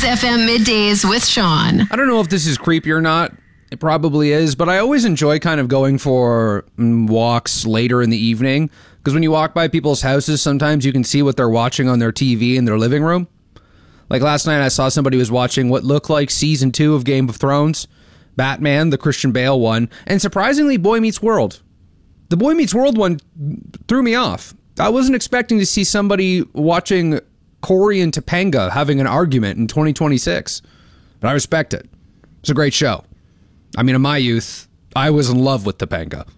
FM Middays with Sean. I don't know if this is creepy or not. It probably is, but I always enjoy kind of going for walks later in the evening, because when you walk by people's houses, sometimes you can see what they're watching on their TV in their living room. Like last night, I saw somebody was watching what looked like season 2 of Game of Thrones, Batman, the Christian Bale one, and surprisingly, Boy Meets World. The Boy Meets World one threw me off. I wasn't expecting to see somebody watching Corey and Topanga having an argument in 2026, but I respect it. It's a great show. I mean, in my youth, I was in love with Topanga.